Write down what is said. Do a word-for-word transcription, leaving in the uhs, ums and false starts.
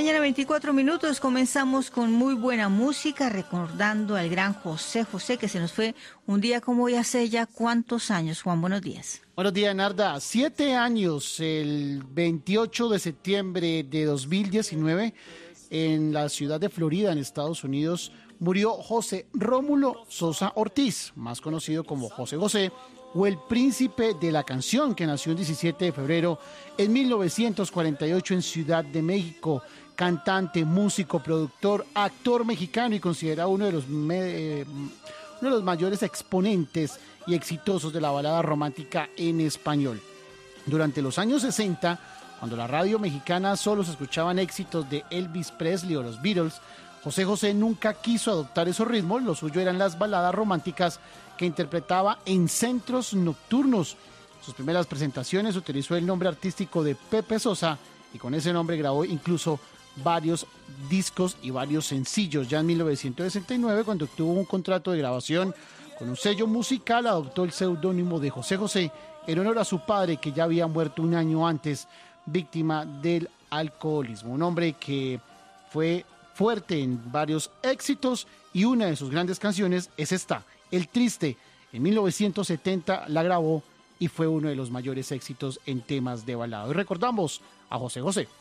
mañana, veinticuatro minutos. Comenzamos con muy buena música, recordando al gran José José, que se nos fue un día como hoy hace ya cuántos años. Juan, buenos días. Buenos días, Narda. Siete años, el veintiocho de septiembre de dos mil diecinueve, en la ciudad de Florida, en Estados Unidos, murió José Rómulo Sosa Ortiz, más conocido como José José, o el príncipe de la canción, que nació el diecisiete de febrero en mil novecientos cuarenta y ocho en Ciudad de México. Cantante, músico, productor, actor mexicano y considerado uno de los, me, eh, uno de los mayores exponentes y exitosos de la balada romántica en español. Durante los años sesenta, cuando la radio mexicana solo se escuchaban éxitos de Elvis Presley o los Beatles, José José nunca quiso adoptar esos ritmos. Lo suyo eran las baladas románticas que interpretaba en centros nocturnos. Sus primeras presentaciones utilizó el nombre artístico de Pepe Sosa y con ese nombre grabó incluso varios discos y varios sencillos. Ya en mil novecientos sesenta y nueve, cuando obtuvo un contrato de grabación con un sello musical, adoptó el seudónimo de José José en honor a su padre, que ya había muerto un año antes, víctima del alcoholismo. Un hombre que fue fuerte en varios éxitos, y una de sus grandes canciones es esta, El Triste. En mil novecientos setenta la grabó y fue uno de los mayores éxitos en temas de balada. Y recordamos a José José.